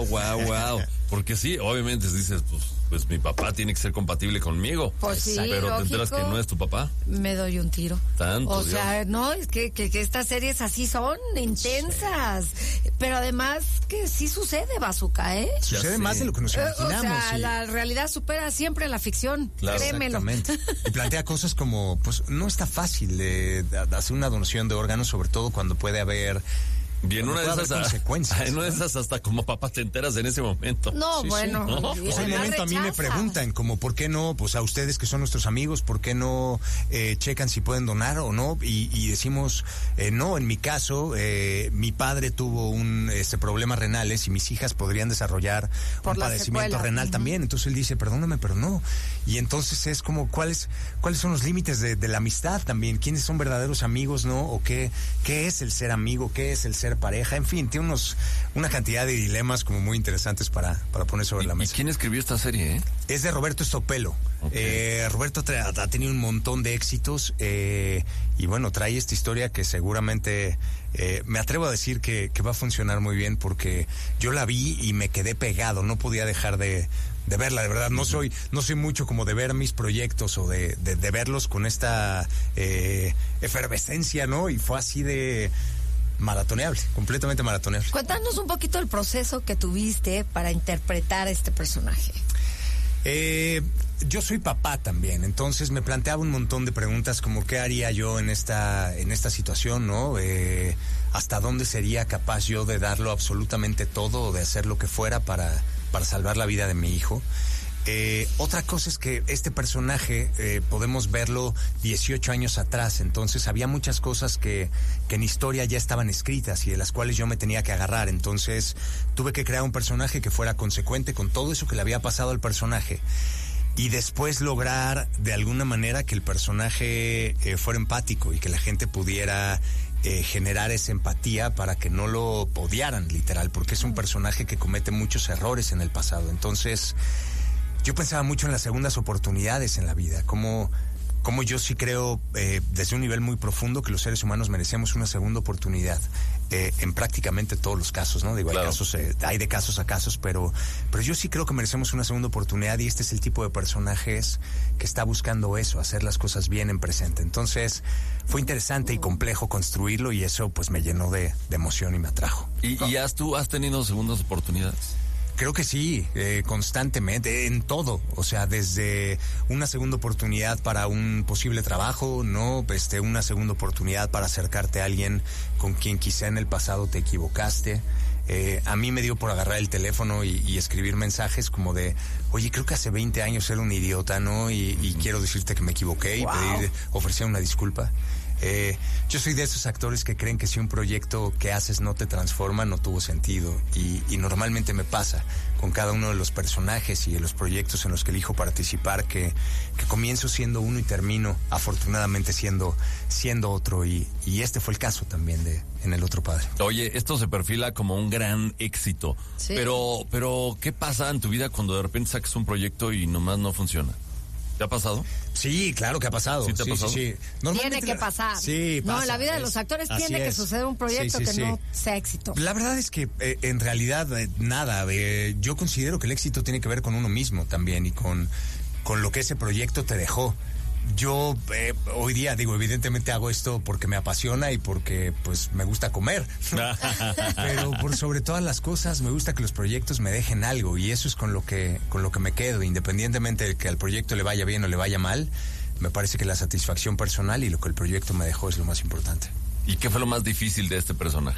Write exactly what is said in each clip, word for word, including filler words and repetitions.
Wow, wow, wow. Porque sí, obviamente dices, pues, pues mi papá tiene que ser compatible conmigo. Pues sí, pero lógico. te enteras que no es tu papá. Me doy un tiro. Tanto, o sea, Dios. no, es que, que, que estas series así son, intensas. Sí. Pero además que sí sucede, Bazooka, ¿eh? Sucede más de lo que nos imaginamos. O sea, y... la realidad supera siempre la ficción. Claro. Créemelo. Exactamente. Y plantea cosas como, pues no está fácil eh, hacer una donación de órganos, sobre todo cuando puede haber... Y en una de esas consecuencias. En una de esas hasta como papá te enteras en ese momento. No, sí, bueno. Sí, ¿no? Pues en un momento a mí me preguntan como ¿por qué no? Pues a ustedes que son nuestros amigos, ¿por qué no eh, checan si pueden donar o no? Y, y decimos, eh, no, en mi caso, eh, mi padre tuvo un este problemas renales y mis hijas podrían desarrollar Por un padecimiento secuela. renal uh-huh. también. Entonces él dice, perdóname, pero no. Y entonces es como, ¿cuáles cuáles son los límites de, de la amistad también? ¿Quiénes son verdaderos amigos, no? ¿O qué, qué es el ser amigo? ¿Qué es el ser pareja? En fin, tiene unos una cantidad de dilemas como muy interesantes para, para poner sobre ¿Y, la mesa. ¿Y quién escribió esta serie? Eh? Es de Roberto Stopelo. Okay. Eh, Roberto tra- ha tenido un montón de éxitos eh, y bueno, trae esta historia que seguramente eh, me atrevo a decir que, que va a funcionar muy bien porque yo la vi y me quedé pegado, no podía dejar de de verla, de verdad, no soy no soy mucho como de ver mis proyectos o de, de, de verlos con esta eh, efervescencia, ¿no? Y fue así de maratoneable, completamente maratoneable. Cuéntanos un poquito el proceso que tuviste para interpretar a este personaje. Eh, yo soy papá también, entonces me planteaba un montón de preguntas como qué haría yo en esta en esta situación, ¿no? Eh, hasta dónde sería capaz yo de darlo absolutamente todo o de hacer lo que fuera para para salvar la vida de mi hijo. Eh, otra cosa es que este personaje eh, podemos verlo dieciocho años atrás, entonces había muchas cosas que, que en historia ya estaban escritas y de las cuales yo me tenía que agarrar, entonces tuve que crear un personaje que fuera consecuente con todo eso que le había pasado al personaje y después lograr de alguna manera que el personaje eh, fuera empático y que la gente pudiera eh, generar esa empatía para que no lo odiaran literal, porque es un personaje que comete muchos errores en el pasado, entonces... Yo pensaba mucho en las segundas oportunidades en la vida, como, como yo sí creo eh, desde un nivel muy profundo que los seres humanos merecemos una segunda oportunidad eh, en prácticamente todos los casos, ¿no? Digo, claro. hay casos, eh, hay de casos a casos, pero, pero yo sí creo que merecemos una segunda oportunidad y este es el tipo de personajes que está buscando eso, hacer las cosas bien en presente. Entonces fue interesante y complejo construirlo y eso pues me llenó de, de emoción y me atrajo. ¿Y, y has tú has tenido segundas oportunidades? Creo que sí, eh, constantemente, en todo, o sea, desde una segunda oportunidad para un posible trabajo, no, este, una segunda oportunidad para acercarte a alguien con quien quizá en el pasado te equivocaste. Eh, a mí me dio por agarrar el teléfono y, y escribir mensajes como de, oye, creo que hace veinte años era un idiota, ¿no? Y, y quiero decirte que me equivoqué wow. y pedir, ofrecer una disculpa. Eh, yo soy de esos actores que creen que si un proyecto que haces no te transforma, no tuvo sentido. Y, y normalmente me pasa con cada uno de los personajes y de los proyectos en los que elijo participar, que, que comienzo siendo uno y termino afortunadamente siendo, siendo otro. Y, y este fue el caso también de en El Otro Padre. Oye, esto se perfila como un gran éxito. Sí. Pero, pero, ¿qué pasa en tu vida cuando de repente sacas un proyecto y nomás no funciona? ¿Te ha pasado? Sí, claro que ha pasado. ¿Sí te ha sí, pasado? Sí, sí. Tiene que pasar. Sí, pasa. No, en la vida de los actores tiene que suceder un proyecto sí, sí, que sí. no sea éxito. La verdad es que eh, en realidad eh, nada. Eh, yo considero que el éxito tiene que ver con uno mismo también y con, con lo que ese proyecto te dejó. Yo eh, hoy día, digo, evidentemente hago esto porque me apasiona y porque pues me gusta comer, ¿no? Pero por sobre todas las cosas me gusta que los proyectos me dejen algo y eso es con lo que con lo que me quedo, independientemente de que al proyecto le vaya bien o le vaya mal. Me parece que la satisfacción personal y lo que el proyecto me dejó es lo más importante. ¿Y qué fue lo más difícil de este personaje?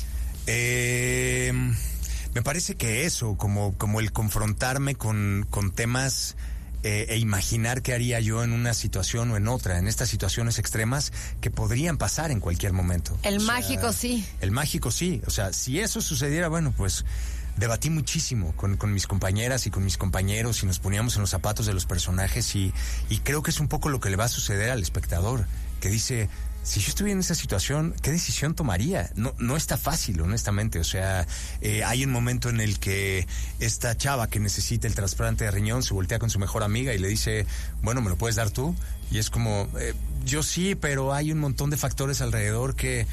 Eh, me parece que eso, como, como el confrontarme con, con temas... Eh, e imaginar qué haría yo en una situación o en otra, en estas situaciones extremas que podrían pasar en cualquier momento. El o sea, mágico sí. El mágico sí, o sea, si eso sucediera, bueno, pues debatí muchísimo con, con mis compañeras y con mis compañeros y nos poníamos en los zapatos de los personajes y, y creo que es un poco lo que le va a suceder al espectador, que dice... Si yo estuviera en esa situación, ¿qué decisión tomaría? No, no está fácil, honestamente. O sea, eh, hay un momento en el que esta chava que necesita el trasplante de riñón se voltea con su mejor amiga y le dice, bueno, ¿me lo puedes dar tú? Y es como, eh, yo sí, pero hay un montón de factores alrededor que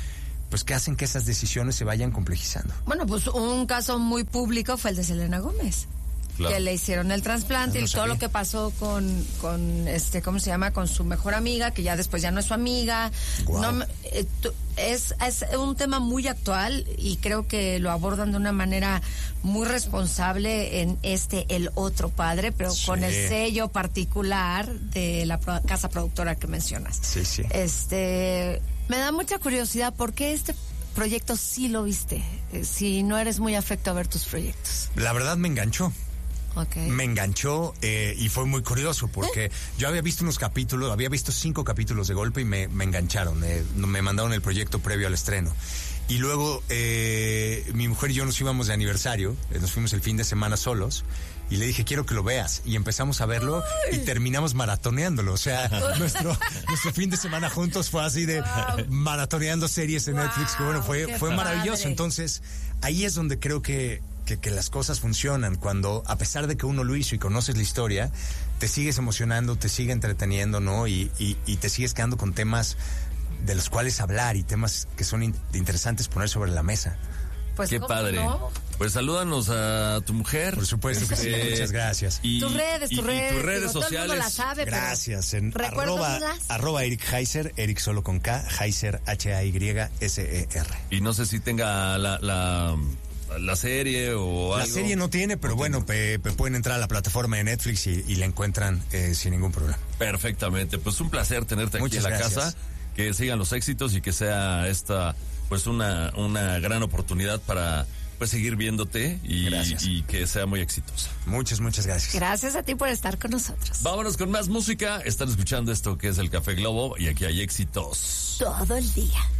pues que hacen que esas decisiones se vayan complejizando. Bueno, pues un caso muy público fue el de Selena Gómez. Claro. Que le hicieron el trasplante no y todo lo que pasó con, con este, ¿cómo se llama? Con su mejor amiga, que ya después ya no es su amiga. Wow. No, eh, es, es un tema muy actual y creo que lo abordan de una manera muy responsable en este El Otro Padre, pero sí. con el sello particular de la pro, casa productora que mencionas. Sí, sí. Este, me da mucha curiosidad, ¿por qué este proyecto sí lo viste? Eh, si no eres muy afecto a ver tus proyectos. La verdad me enganchó. Okay. Me enganchó eh, y fue muy curioso porque ¿Eh? yo había visto unos capítulos, había visto cinco capítulos de golpe y me, me engancharon, eh, me mandaron el proyecto previo al estreno. Y luego eh, mi mujer y yo nos íbamos de aniversario, eh, nos fuimos el fin de semana solos y le dije, quiero que lo veas. Y empezamos a verlo Ay. y terminamos maratoneándolo. O sea, nuestro nuestro fin de semana juntos fue así de wow. maratoneando series en wow, Netflix, que bueno, fue, fue maravilloso. Entonces, ahí es donde creo que Que, que las cosas funcionan, cuando a pesar de que uno lo hizo y conoces la historia, te sigues emocionando, te sigue entreteniendo, ¿no? Y, y, y te sigues quedando con temas de los cuales hablar y temas que son in- interesantes poner sobre la mesa. Pues qué padre. No? Pues salúdanos a tu mujer. Por supuesto que sí, eh, muchas gracias. Y, tus redes, tus y, redes. Y tus redes digo, sociales. Todo el mundo la sabe, gracias. En arroba, arroba Eric Heiser, Eric solo con K, Heiser, H A Y S E R. Y no sé si tenga la... la la serie o la algo. serie no tiene, pero no bueno, tiene. Pe, pe, pueden entrar a la plataforma de Netflix y, y la encuentran eh, sin ningún problema. Perfectamente, pues un placer tenerte aquí Muchas en la gracias. casa, que sigan los éxitos y que sea esta pues una una gran oportunidad para pues seguir viéndote y, y que sea muy exitosa. Muchas, muchas gracias. Gracias a ti por estar con nosotros. Vámonos con más música. Están escuchando esto que es el Café Globo y aquí hay éxitos todo el día.